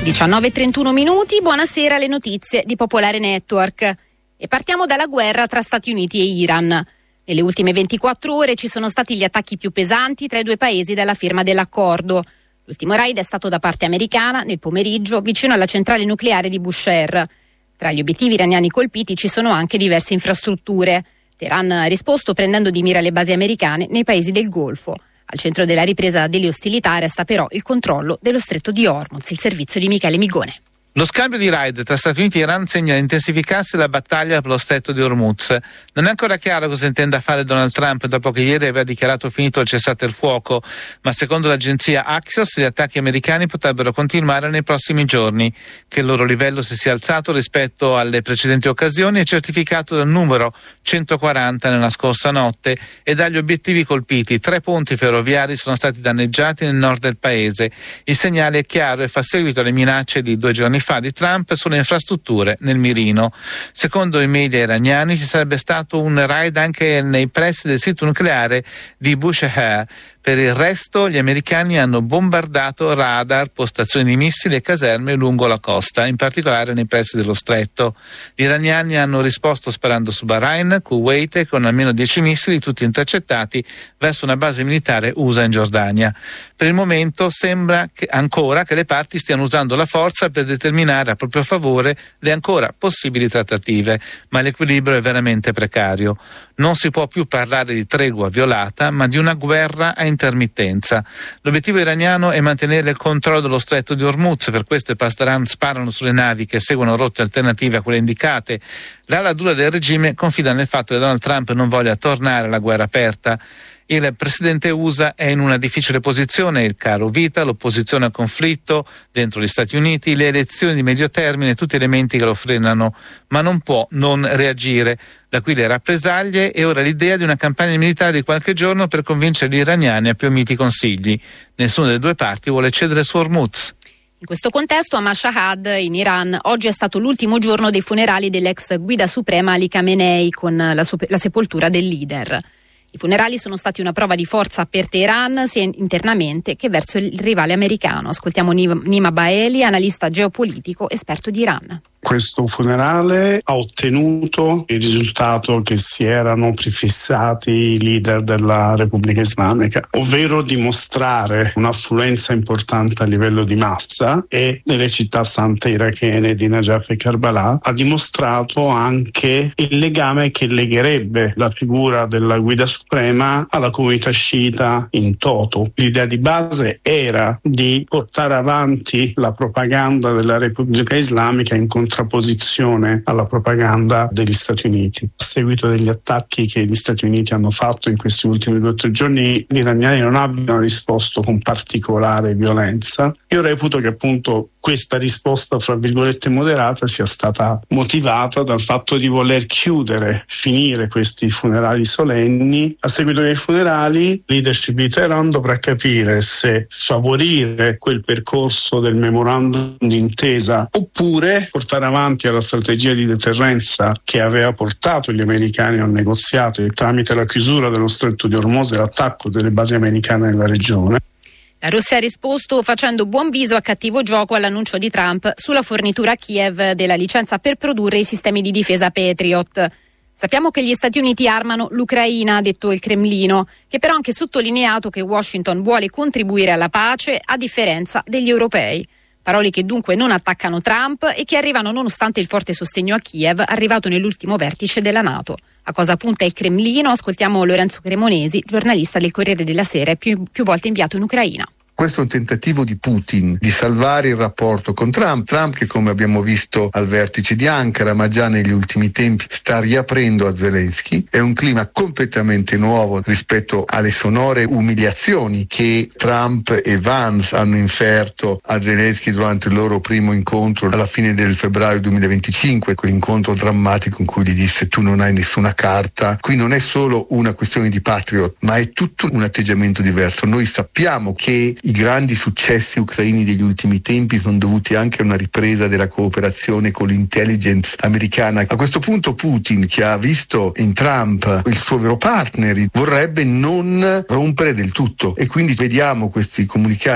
19:31 minuti, buonasera, le notizie di Popolare Network. E partiamo dalla guerra tra Stati Uniti e Iran. Nelle ultime 24 ore ci sono stati gli attacchi più pesanti tra i due paesi dalla firma dell'accordo. L'ultimo raid è stato da parte americana nel pomeriggio vicino alla centrale nucleare di Bushehr. Tra gli obiettivi iraniani colpiti ci sono anche diverse infrastrutture. Teheran ha risposto prendendo di mira le basi americane nei paesi del Golfo. Al centro della ripresa delle ostilità resta però il controllo dello stretto di Hormuz. Il servizio di Michele Migone. Lo scambio di raid tra Stati Uniti e Iran segna l'intensificarsi della battaglia per lo stretto di Hormuz. Non è ancora chiaro cosa intenda fare Donald Trump dopo che ieri aveva dichiarato finito il cessate il fuoco, ma secondo l'agenzia Axios gli attacchi americani potrebbero continuare nei prossimi giorni. Che il loro livello si sia alzato rispetto alle precedenti occasioni è certificato dal numero 140 nella scorsa notte e dagli obiettivi colpiti. 3 ponti ferroviari sono stati danneggiati nel nord del paese. Il segnale è chiaro e fa seguito alle minacce di 2 giorni fa di Trump sulle infrastrutture nel mirino. Secondo i media iraniani ci sarebbe stato un raid anche nei pressi del sito nucleare di Bushehr. Per il resto gli americani hanno bombardato radar, postazioni di missili e caserme lungo la costa, in particolare nei pressi dello stretto. Gli iraniani hanno risposto sparando su Bahrain, Kuwait e con almeno 10 missili, tutti intercettati verso una base militare USA in Giordania. Per il momento sembra ancora che le parti stiano usando la forza per determinare a proprio favore le ancora possibili trattative, ma l'equilibrio è veramente precario. Non si può più parlare di tregua violata, ma di una guerra a intermittenza. L'obiettivo iraniano è mantenere il controllo dello stretto di Hormuz, per questo i Pasdaran sparano sulle navi che seguono rotte alternative a quelle indicate. L'ala dura del regime confida nel fatto che Donald Trump non voglia tornare alla guerra aperta. Il presidente USA è in una difficile posizione, il caro vita, l'opposizione al conflitto dentro gli Stati Uniti, le elezioni di medio termine, tutti elementi che lo frenano, ma non può non reagire. Da qui le rappresaglie e ora l'idea di una campagna militare di qualche giorno per convincere gli iraniani a più miti consigli. Nessuna delle due parti vuole cedere su Hormuz. In questo contesto a Mashhad, in Iran, oggi è stato l'ultimo giorno dei funerali dell'ex guida suprema Ali Khamenei con la sepoltura del leader. I funerali sono stati una prova di forza per Teheran sia internamente che verso il rivale americano. Ascoltiamo Nima Baeli, analista geopolitico, esperto di Iran. Questo funerale ha ottenuto il risultato che si erano prefissati i leader della Repubblica Islamica, ovvero dimostrare un'affluenza importante a livello di massa, e nelle città sante irachene di Najaf e Karbala ha dimostrato anche il legame che legherebbe la figura della guida suprema alla comunità sciita in toto. L'idea di base era di portare avanti la propaganda della Repubblica Islamica in contrapposizione alla propaganda degli Stati Uniti. A seguito degli attacchi che gli Stati Uniti hanno fatto in questi ultimi 2 o 3 giorni, gli iraniani non abbiano risposto con particolare violenza. Io reputo che appunto questa risposta, fra virgolette, moderata sia stata motivata dal fatto di voler finire questi funerali solenni. A seguito dei funerali, la leadership di Teheran dovrà capire se favorire quel percorso del memorandum d'intesa oppure portare avanti alla strategia di deterrenza che aveva portato gli americani a un negoziato tramite la chiusura dello stretto di Hormuz e l'attacco delle basi americane nella regione. La Russia ha risposto facendo buon viso a cattivo gioco all'annuncio di Trump sulla fornitura a Kiev della licenza per produrre i sistemi di difesa Patriot. Sappiamo che gli Stati Uniti armano l'Ucraina, ha detto il Cremlino, che però ha anche sottolineato che Washington vuole contribuire alla pace a differenza degli europei. Parole che dunque non attaccano Trump e che arrivano nonostante il forte sostegno a Kiev arrivato nell'ultimo vertice della NATO. A cosa punta il Cremlino? Ascoltiamo Lorenzo Cremonesi, giornalista del Corriere della Sera e più volte inviato in Ucraina. Questo è un tentativo di Putin di salvare il rapporto con Trump che, come abbiamo visto al vertice di Ankara, ma già negli ultimi tempi sta riaprendo a Zelensky. È un clima completamente nuovo rispetto alle sonore umiliazioni che Trump e Vance hanno inferto a Zelensky durante il loro primo incontro alla fine del febbraio 2025, quell'incontro drammatico in cui gli disse: tu non hai nessuna carta. Qui non è solo una questione di Patriot, ma è tutto un atteggiamento diverso. Noi sappiamo che i grandi successi ucraini degli ultimi tempi sono dovuti anche a una ripresa della cooperazione con l'intelligence americana. A questo punto Putin, che ha visto in Trump il suo vero partner, vorrebbe non rompere del tutto, e quindi vediamo questi comunicati